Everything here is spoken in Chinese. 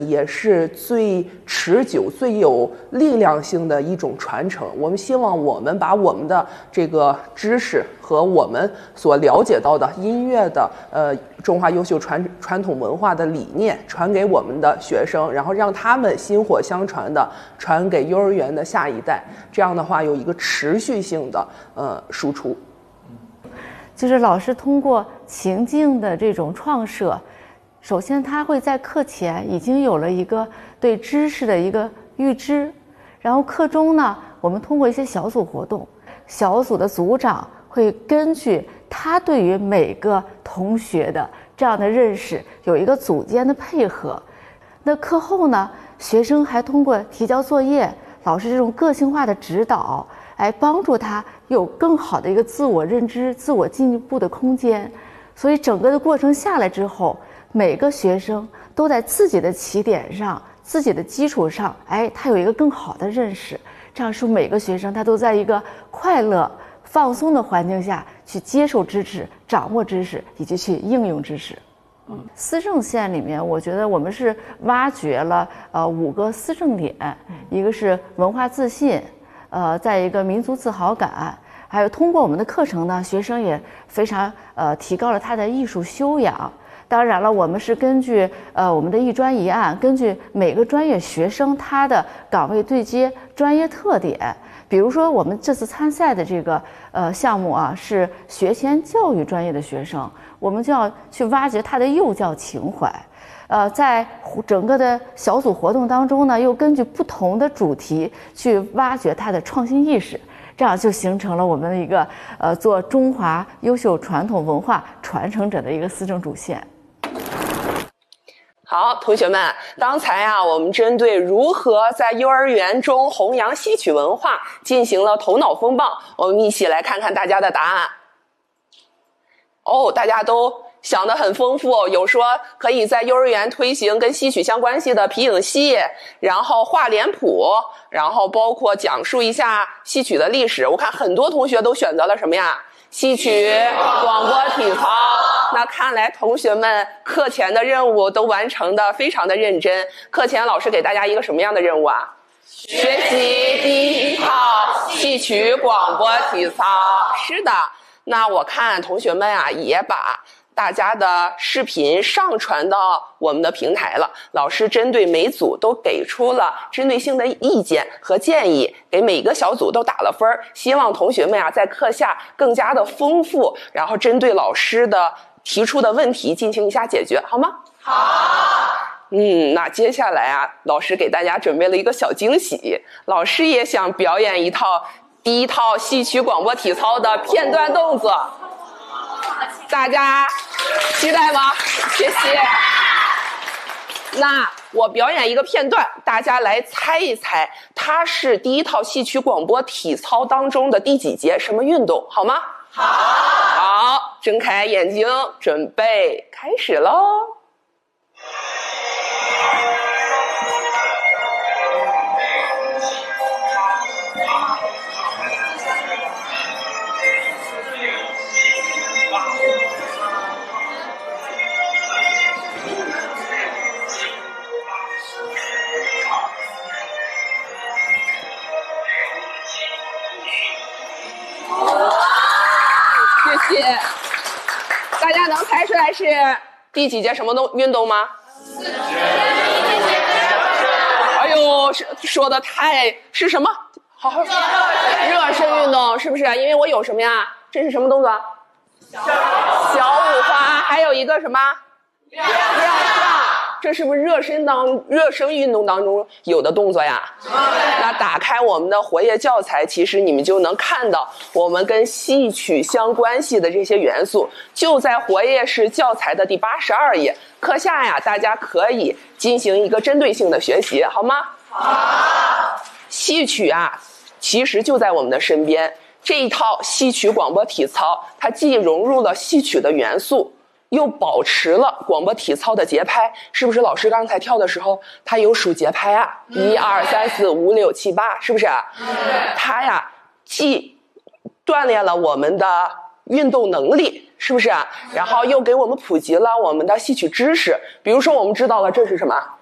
也是最持久、最有力量性的一种传承。我们希望我们把我们的这个知识和我们所了解到的音乐的中华优秀传统文化的理念传给我们的学生，然后让他们薪火相传的传给幼儿园的下一代。这样的话有一个持续性的输出。 就是老师通过情境的这种创设，首先他会在课前已经有了一个对知识的一个预知，然后课中呢，我们通过一些小组活动，小组的组长会根据他对于每个同学的这样的认识有一个组间的配合。那课后呢，学生还通过提交作业，老师这种个性化的指导，来帮助他有更好的一个自我认知、自我进步的空间。所以整个的过程下来之后，每个学生都在自己的起点上、自己的基础上，他有一个更好的认识。这样说，每个学生他都在一个快乐、放松的环境下去接受知识、掌握知识以及去应用知识。思政线里面，我觉得我们是挖掘了5个思政点，一个是文化自信，再一个民族自豪感，还有通过我们的课程呢，学生也非常提高了他的艺术修养。当然了，我们是根据我们的一专一案，根据每个专业学生他的岗位对接专业特点。比如说我们这次参赛的这个项目啊，是学前教育专业的学生，我们就要去挖掘他的幼教情怀。在整个的小组活动当中呢，又根据不同的主题去挖掘他的创新意识，这样就形成了我们的一个做中华优秀传统文化传承者的一个思政主线。 好，同学们，刚才啊，我们针对如何在幼儿园中弘扬戏曲文化进行了头脑风暴，我们一起来看看大家的答案。大家都想得很丰富，有说可以在幼儿园推行跟戏曲相关系的皮影戏，然后画脸谱，然后包括讲述一下戏曲的历史。我看很多同学都选择了什么呀？戏曲、广播、体操。那看来同学们课前的任务都完成的非常的认真。课前老师给大家一个什么样的任务啊？学习第1套戏曲、广播、体操。是的，那我看同学们啊也把大家的视频上传到我们的平台了，老师针对每组都给出了针对性的意见和建议，给每个小组都打了分，希望同学们啊在课下更加的丰富，然后针对老师的提出的问题进行一下解决，好吗？好。那接下来啊，老师给大家准备了一个小惊喜，老师也想表演第1套戏曲、广播、体操的片段动作，大家期待吗？谢谢。那我表演一个片段，大家来猜一猜，它是第1套戏曲、广播、体操当中的第几节什么运动，好吗？好，睁开眼睛，准备开始喽。谢谢。大家能猜出来是第几节什么运动吗？哎呦，说的是什么？好好说。热身运动是不是？因为我有什么呀？这是什么动作？小五花，还有一个什么？亮相。这是不是热身运动当中有的动作呀？那打开我们的活页教材，其实你们就能看到我们跟戏曲相关系的这些元素，就在活页式教材的第82页。课下呀，大家可以进行一个针对性的学习，好吗？好。戏曲啊，其实就在我们的身边。这一套戏曲、广播、体操，它既融入了戏曲的元素，又保持了广播体操的节拍，是不是？老师刚才跳的时候，它有数节拍啊，1、2、3、4、5、6、7、8，是不是？它呀，既锻炼了我们的运动能力，是不是？然后又给我们普及了我们的戏曲知识。比如说，我们知道了这是什么？